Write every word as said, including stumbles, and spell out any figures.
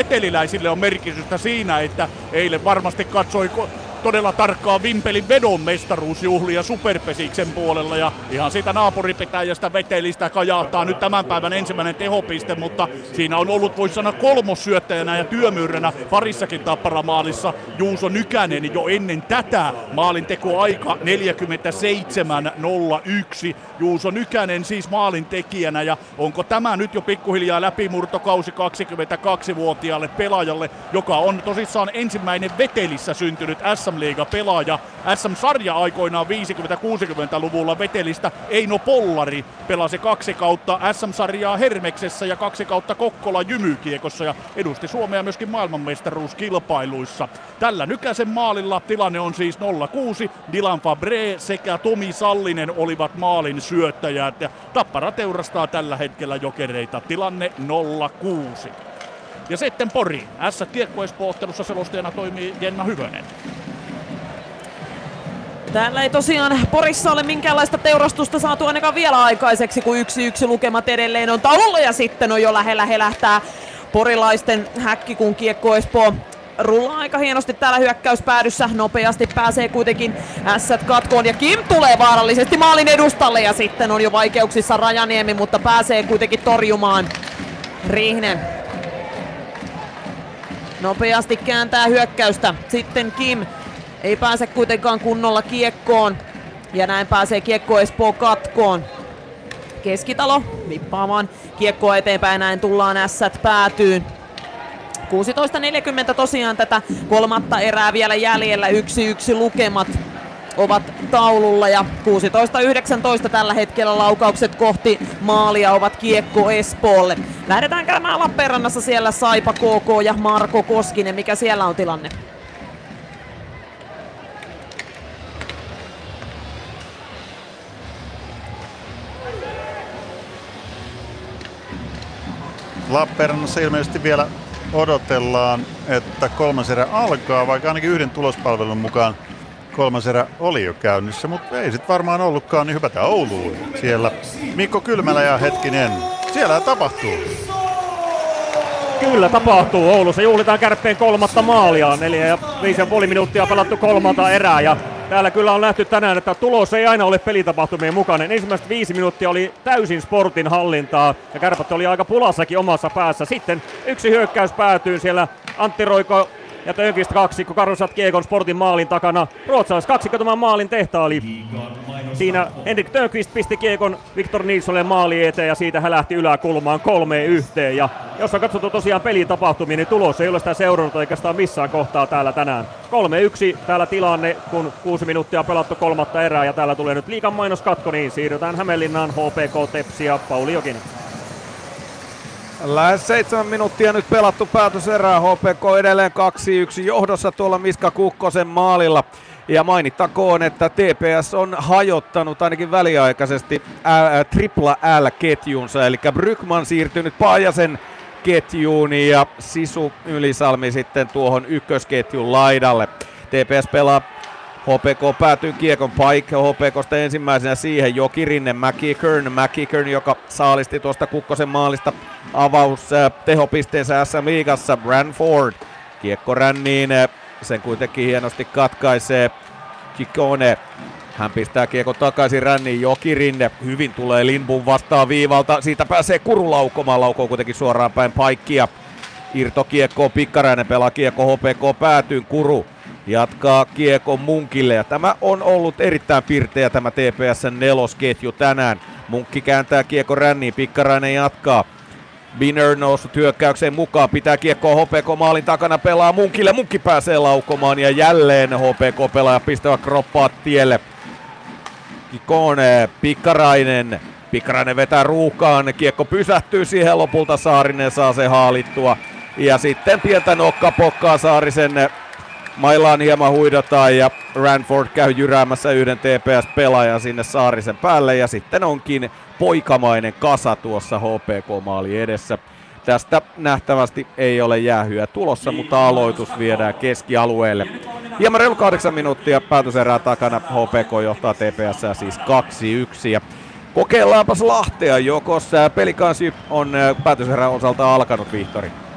veteliläisille on merkitystä siinä, että eilen varmasti katsoi todella tarkkaan Vimpelin vedon mestaruusjuhlia Superpesiksen puolella ja ihan siitä naapuripitäjästä Vetelistä kajahtaa nyt tämän päivän ensimmäinen tehopiste, mutta siinä on ollut, voisi sanoa, kolmossyöttäjänä ja työmyyränä parissakin tapparamaalissa Juuso Nykänen jo ennen tätä. Maalintekoaika neljäkymmentäseitsemän nolla yksi. Juuso Nykänen siis maalintekijänä, ja onko tämä nyt jo pikkuhiljaa läpimurtokausi kaksikymmentäkaksivuotiaalle pelaajalle, joka on tosissaan ensimmäinen Vetelissä syntynyt S M-liiga-pelaaja. S M-sarja aikoinaan viisikymmentä-kuusikymmentäluvulla Vetelistä Eino Pollari pelasi kaksi kautta S M-sarjaa Hermeksessä ja kaksi kautta Kokkola Jymykiekossa ja edusti Suomea myöskin maailmanmestaruuskilpailuissa. Tällä Nykäsen maalilla tilanne on siis nolla kuusi. Dylan Fabre sekä Tomi Sallinen olivat maalin syöttäjät ja Tappara teurastaa tällä hetkellä Jokereita. Tilanne nolla kuusi. Ja sitten Pori. S-Kiekko Espoo-ottelussa selostajana toimii Jenna Hyvönen. Täällä ei tosiaan Porissa ole minkäänlaista teurastusta saatu ainakaan vielä aikaiseksi, kun yksi yksi lukemat edelleen on taululla ja sitten on jo lähellä helähtää porilaisten häkki, kun Kiekko Espoo rullaa aika hienosti täällä hyökkäyspäädyssä. Nopeasti pääsee kuitenkin ässät katkoon ja Kim tulee vaarallisesti maalin edustalle ja sitten on jo vaikeuksissa Rajaniemi, mutta pääsee kuitenkin torjumaan Rihnen. Nopeasti kääntää hyökkäystä. Sitten Kim ei pääse kuitenkaan kunnolla kiekkoon. Ja näin pääsee Kiekko Espoo katkoon. Keskitalo vippaamaan kiekkoa eteenpäin. Näin tullaan ässät päätyyn. kuusitoista neljäkymmentä tosiaan tätä kolmatta erää vielä jäljellä. yksi yksi lukemat ovat taululla ja kuusitoista yhdeksäntoista tällä hetkellä laukaukset kohti maalia ovat Kiekko Espoolle. Lähdetään käymään Lappeenrannassa, siellä Saipa, K K ja Marko Koskinen. Mikä siellä on tilanne? Lappeenrannassa ilmeisesti vielä odotellaan, että kolmas erä alkaa, vaikka ainakin yhden tulospalvelun mukaan kolmas erä oli jo käynnissä, mutta ei sit varmaan ollutkaan, niin hypätään Ouluun. Siellä Mikko Kylmälä ja hetkinen, siellä tapahtuu. Kyllä tapahtuu. Oulussa juhlitaan Kärppien kolmatta maalia. Neljä ja viisi ja puoli minuuttia pelattu kolmalta erää. Ja täällä kyllä on nähty tänään, että tulos ei aina ole pelitapahtumien mukainen. Ensimmäiset viisi minuuttia oli täysin Sportin hallintaa. Ja Kärpät oli aika pulassakin omassa päässä. Sitten yksi hyökkäys päätyy siellä Antti Roiko ja Tönqvist kaksikko karosat kiekon Sportin maalin takana. Ruotsalais kaksikko tämän maalin tehtaali. Siinä Henrik Tönqvist pisti kiekon Victor Nilssonille maali eteen ja siitä hän lähti yläkulmaan kolmeen yhteen. Ja jos on katsottu tosiaan pelitapahtumia, niin tulos ei ole sitä seurannut oikeastaan missään kohtaa täällä tänään. kolme yksi täällä tilanne, kun kuusi minuuttia pelattu kolmatta erää ja täällä tulee nyt liigan mainoskatko, niin siirrytään Hämeenlinnaan. H P K Tepsi ja Pauli Jokinen. Lähes seitsemän minuuttia nyt pelattu päätöserää. H P K edelleen kaksi yksi johdossa tuolla Miska Kukkosen maalilla. Ja mainittakoon, että T P S on hajottanut ainakin väliaikaisesti ää, tripla L-ketjunsa. Eli Brykman siirtynyt Paajasen ketjuun ja Sisu Ylisalmi sitten tuohon ykkösketjun laidalle. T P S pelaa, H P K päätyy kiekon paikka, H P K:sta ensimmäisenä siihen Jokirinne, McKickern, McKickern, joka saalisti tuosta Kukkosen maalista avaus äh, tehopisteensä S M-liigassa. Ranford, kiekko ränniin, äh, sen kuitenkin hienosti katkaisee Chikone. Hän pistää kiekko takaisin ränniin, Jokirinne, hyvin tulee Lindbom vastaan viivalta, siitä pääsee Kuru laukomaan, laukoo kuitenkin suoraan päin paikkia. Irtokiekko, Pikkarainen pelaa kiekko, H P K päätyy, Kuru jatkaa kiekon Munkille ja tämä on ollut erittäin pirteä tämä T P S:n nelosketju tänään. Munkki kääntää kiekko ränniin, Pikkarainen jatkaa. Binner noussut hyökkäykseen mukaan, pitää kiekkoa H P K maalin takana, pelaa Munkille, Munkki pääsee laukomaan ja jälleen H P K pelaaja pistävä kroppaa tielle. Kikone, Pikkarainen, Pikkarainen vetää ruuhkaan, kiekko pysähtyy siihen, lopulta Saarinen saa se haalittua. Ja sitten pientä nokkapokkaa Saarisen mailaan hieman huidotaan ja Ranford käy jyräämässä yhden T P S-pelaajan sinne Saarisen päälle ja sitten onkin poikamainen kasa tuossa H P K-maali edessä. Tästä nähtävästi ei ole jäähyä tulossa, mutta aloitus viedään keskialueelle. Hieman reilu kahdeksan minuuttia päätöserää takana, H P K johtaa T P S siis kaksi yksi. Ja kokeillaanpas Lahtea, jokos pelikansi on päätöserän osalta alkanut, Vihtori.